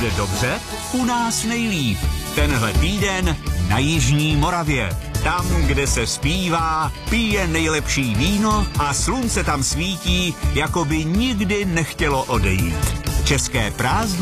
Kde dobře? U nás nejlíp. Tenhle týden na Jižní Moravě. Tam, kde se zpívá, pije nejlepší víno a slunce tam svítí, jako by nikdy nechtělo odejít. České prázdniny